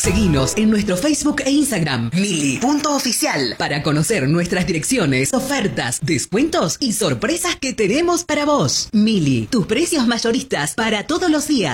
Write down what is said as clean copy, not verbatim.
Seguinos en nuestro Facebook e Instagram, Mili.oficial, para conocer nuestras direcciones, ofertas, descuentos y sorpresas que tenemos para vos. Mili, tus precios mayoristas para todos los días.